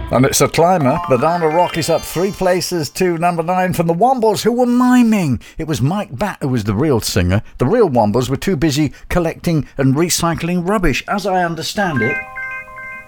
And it's a climber. The Dana Rock is up 3 places to number 9 from the Wombles, who were miming. It was Mike Batt who was the real singer. The real Wombles were too busy collecting and recycling rubbish, as I understand it.